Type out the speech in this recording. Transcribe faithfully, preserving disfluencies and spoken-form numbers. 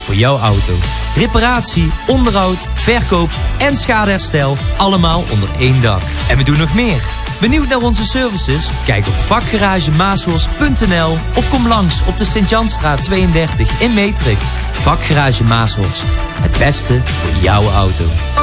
voor jouw auto. Reparatie, onderhoud, verkoop en schadeherstel, allemaal onder één dak. En we doen nog meer. Benieuwd naar onze services? Kijk op vakgarage maashorst punt n l of kom langs op de Sint-Janstraat tweeëndertig in Meetrik. Vakgarage Maashorst, het beste voor jouw auto.